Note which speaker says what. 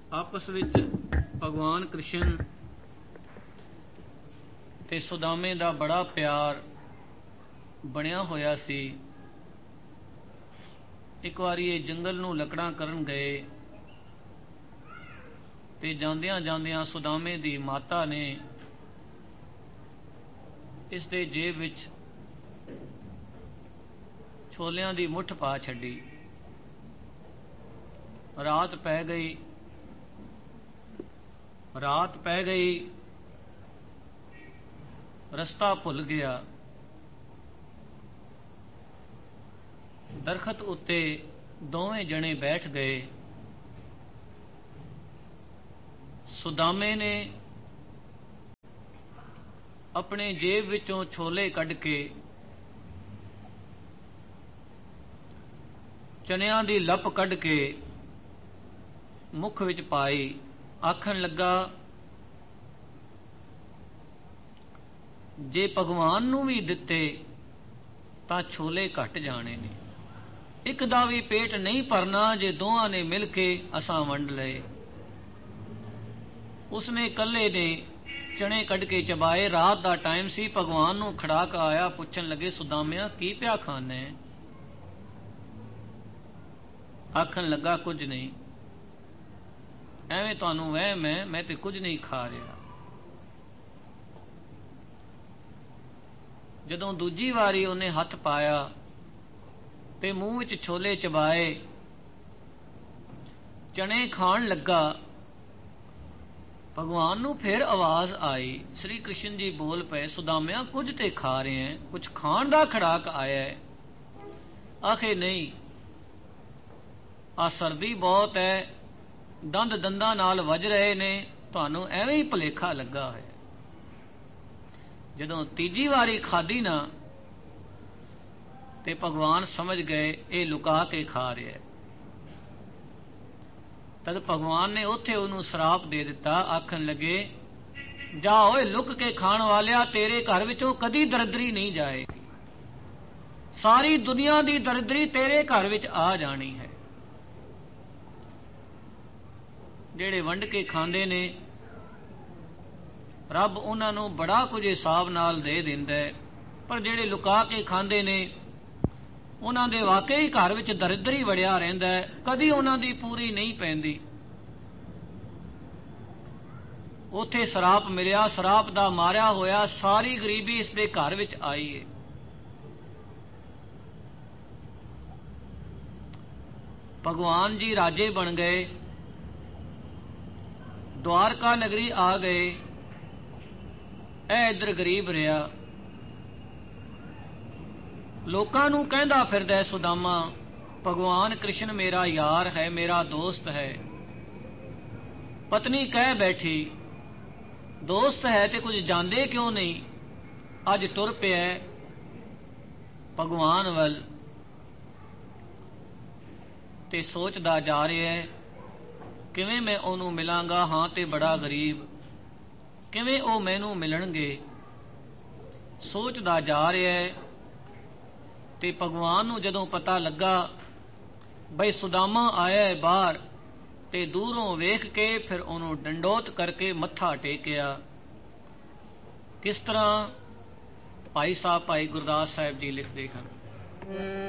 Speaker 1: ਆਪਸ ਵਿੱਚ ਭਗਵਾਨ ਕ੍ਰਿਸ਼ਨ ਤੇ ਸੁਦਾਮੇ ਦਾ ਬੜਾ ਪਿਆਰ ਬਣਿਆ ਹੋਇਆ ਸੀ। ਇੱਕ ਵਾਰੀ ਇਹ ਜੰਗਲ ਨੂੰ ਲੱਕੜਾਂ ਕਰਨ ਗਏ ਤੇ ਜਾਂਦਿਆਂ ਜਾਂਦਿਆਂ ਸੁਦਾਮੇ ਦੀ ਮਾਤਾ ਨੇ ਇਸ ਦੇ ਜੇਬ ਵਿੱਚ ਛੋਲਿਆਂ ਦੀ ਮੁੱਠ ਪਾ ਛੱਡੀ। ਰਾਤ ਪੈ ਗਈ, ਰਸਤਾ ਭੁੱਲ ਗਿਆ। ਦਰਖਤ ਉੱਤੇ ਦੋਵੇਂ ਜਣੇ ਬੈਠ ਗਏ। ਸੁਦਾਮੇ ਨੇ ਆਪਣੇ ਜੇਬ ਵਿੱਚੋਂ ਛੋਲੇ ਕੱਢ ਕੇ ਚਨਿਆਂ ਦੀ ਲੱਪ ਕੱਢ ਕੇ ਮੁੱਖ ਵਿੱਚ ਪਾਈ। ਆਖਣ ਲੱਗਾ, ਜੇ ਭਗਵਾਨ ਨੂੰ ਵੀ ਦਿੱਤੇ ਤਾਂ ਛੋਲੇ ਘਟ ਜਾਣੇ ਨੇ। ਇੱਕ ਦਾ ਵੀ ਪੇਟ ਨਹੀਂ ਭਰਨਾ ਜੇ ਦੋਹਾਂ ਨੇ ਮਿਲ ਕੇ ਅਸਾਂ ਵੰਡ ਲਏ। ਉਸਨੇ ਇਕੱਲੇ ਨੇ ਚਣੇ ਕੱਢ ਕੇ ਚਬਾਏ। ਰਾਤ ਦਾ ਟਾਈਮ ਸੀ। ਭਗਵਾਨ ਨੂੰ ਖੜਾਕ ਆਇਆ। ਪੁੱਛਣ ਲੱਗੇ, ਸੁਦਾਮਿਆ ਕੀ ਪਿਆ ਖਾਣਾ ਹੈ? ਆਖਣ ਲੱਗਾ, ਕੁਝ ਨਹੀਂ, ਐਵੇਂ ਤੁਹਾਨੂੰ ਵਹਿਮ ਹੈ, ਮੈਂ ਤੇ ਕੁਝ ਨਹੀਂ ਖਾ ਰਿਹਾ। ਜਦੋਂ ਦੂਜੀ ਵਾਰੀ ਉਹਨੇ ਹੱਥ ਪਾਇਆ ਤੇ ਮੂੰਹ ਵਿੱਚ ਛੋਲੇ ਚਬਾਏ, ਚਣੇ ਖਾਣ ਲੱਗਾ, ਭਗਵਾਨ ਨੂੰ ਫਿਰ ਆਵਾਜ਼ ਆਈ। ਸ੍ਰੀ ਕ੍ਰਿਸ਼ਨ ਜੀ ਬੋਲ ਪਏ, ਸੁਦਾਮਿਆ ਕੁਝ ਤੇ ਖਾ ਰਹੇ ਹੈ, ਕੁਝ ਖਾਣ ਦਾ ਖੜਾਕ ਆਇਆ ਹੈ। ਆਖੇ ਨਹੀਂ, ਆ ਸਰਦੀ ਬਹੁਤ ਹੈ, ਦੰਦ ਦੰਦਾਂ ਨਾਲ ਵੱਜ ਰਹੇ ਨੇ, ਤੁਹਾਨੂੰ ਐਵੇਂ ਹੀ ਭੁਲੇਖਾ ਲੱਗਾ ਹੈ। ਜਦੋਂ ਤੀਜੀ ਵਾਰੀ ਖਾਧੀ ਨਾ ਤੇ ਭਗਵਾਨ ਸਮਝ ਗਏ ਇਹ ਲੁਕਾ ਕੇ ਖਾ ਰਿਹਾ ਹੈ। ਤਦ ਭਗਵਾਨ ਨੇ ਉੱਥੇ ਉਹਨੂੰ ਸਰਾਪ ਦੇ ਦਿੱਤਾ। ਆਖਣ ਲੱਗੇ, ਜਾ ਓਏ ਲੁਕ ਕੇ ਖਾਣ ਵਾਲਿਆ, ਤੇਰੇ ਘਰ ਵਿੱਚੋਂ ਕਦੀ ਦਰਿਦਰੀ ਨਹੀਂ ਜਾਏਗੀ। ਸਾਰੀ ਦੁਨੀਆ ਦੀ ਦਰਿਦਰੀ ਤੇਰੇ ਘਰ ਵਿੱਚ ਆ ਜਾਣੀ ਹੈ। ਜਿਹੜੇ ਵੰਡ ਕੇ ਖਾਂਦੇ ਨੇ, ਰੱਬ ਉਹਨਾਂ ਨੂੰ ਬੜਾ ਕੁਝ ਹਿਸਾਬ ਨਾਲ ਦੇ ਦਿੰਦਾ ਹੈ, ਪਰ ਜਿਹੜੇ ਲੁਕਾ ਕੇ ਖਾਂਦੇ ਨੇ ਉਹਨਾਂ ਦੇ ਵਾਕਈ ਘਰ ਵਿੱਚ ਦਰਿਦਰੀ ਵੜਿਆ ਰਹਿੰਦਾ ਹੈ, ਕਦੀ ਉਹਨਾਂ ਦੀ ਪੂਰੀ ਨਹੀਂ ਪੈਂਦੀ। ਉੱਥੇ ਸਰਾਪ ਮਿਲਿਆ, ਸਰਾਪ ਦਾ ਮਾਰਿਆ ਹੋਇਆ ਸਾਰੀ ਗਰੀਬੀ ਇਸ ਦੇ ਘਰ ਵਿੱਚ ਆਈ ਹੈ। ਭਗਵਾਨ ਜੀ ਰਾਜੇ ਬਣ ਗਏ, ਦੁਆਰਕਾ ਨਗਰੀ ਆ ਗਏ। ਇਹ ਇੱਧਰ ਗਰੀਬ ਰਿਹਾ। ਲੋਕਾਂ ਨੂੰ ਕਹਿੰਦਾ ਫਿਰਦਾ ਸੁਦਾਮਾ, ਭਗਵਾਨ ਕ੍ਰਿਸ਼ਨ ਮੇਰਾ ਯਾਰ ਹੈ, ਮੇਰਾ ਦੋਸਤ ਹੈ। ਪਤਨੀ ਕਹਿ ਬੈਠੀ, ਦੋਸਤ ਹੈ ਤੇ ਕੁਝ ਜਾਂਦੇ ਕਿਉਂ ਨਹੀਂ? ਅੱਜ ਟੁਰ ਪਿਆ ਭਗਵਾਨ ਵੱਲ ਤੇ ਸੋਚਦਾ ਜਾ ਰਿਹਾ ਹੈ, ਕਿਵੇਂ ਮੈਂ ਉਹਨੂੰ ਮਿਲਾਂਗਾ? ਹਾਂ ਤੇ ਬੜਾ ਗਰੀਬ, ਕਿਵੇਂ ਉਹ ਮੈਨੂੰ ਮਿਲਣਗੇ? ਸੋਚਦਾ ਜਾ ਰਿਹਾ ਹੈ। ਤੇ ਭਗਵਾਨ ਨੂੰ ਜਦੋਂ ਪਤਾ ਲੱਗਾ ਬਈ ਸੁਦਾਮਾ ਆਇਆ ਹੈ ਬਾਹਰ, ਤੇ ਦੂਰੋਂ ਵੇਖ ਕੇ ਫਿਰ ਉਹਨੂੰ ਡੰਡੋਤ ਕਰਕੇ ਮੱਥਾ ਟੇਕਿਆ। ਕਿਸ ਤਰ੍ਹਾਂ? ਭਾਈ ਗੁਰਦਾਸ ਸਾਹਿਬ ਜੀ ਲਿਖਦੇ ਹਨ,